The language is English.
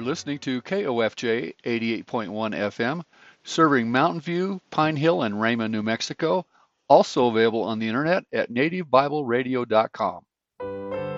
listening to KOFJ 88.1 FM, serving Mountain View, Pine Hill, and Rama, New Mexico. Also available on the internet at nativebibleradio.com.